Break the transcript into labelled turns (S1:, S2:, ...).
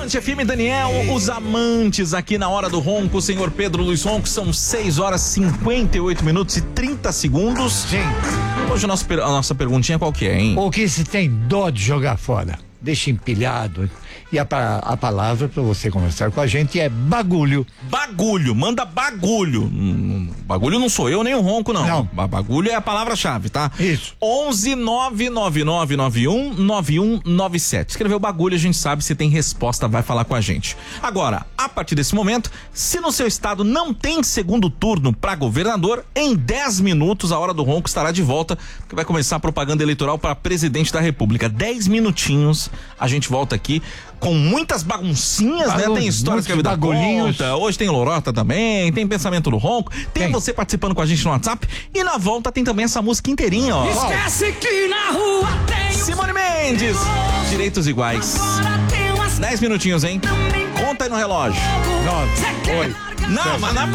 S1: Band FM, Daniel, os amantes aqui na hora do ronco, o senhor Pedro Luiz Ronco, são 6 horas 58 minutos e 30 segundos.
S2: Sim.
S1: Hoje a nossa perguntinha qual que é, hein?
S2: O que se tem dó de jogar fora? Deixa empilhado. E a palavra para você conversar com a gente é bagulho.
S1: Bagulho, manda bagulho. Bagulho não sou eu nem o Ronco, não.
S2: Não.
S1: Bagulho é a palavra-chave, tá?
S2: Isso.
S1: 11-99991-9197. Escreveu bagulho, a gente sabe, se tem resposta, vai falar com a gente. Agora, a partir desse momento, se no seu estado não tem segundo turno para governador, em 10 minutos a hora do Ronco estará de volta, porque vai começar a propaganda eleitoral para presidente da República. 10 minutinhos, a gente volta aqui com muitas baguncinhas, né? Tem histórias que a vida conta. Hoje tem lorota também, tem pensamento do Ronco, tem você participando com a gente no WhatsApp e na volta tem também essa música inteirinha, ó.
S3: Esquece que na rua tem
S1: Simone Mendes, Direitos Iguais. 10 minutinhos, hein? Conta aí no relógio.
S2: 9, 8.
S1: Não, mas na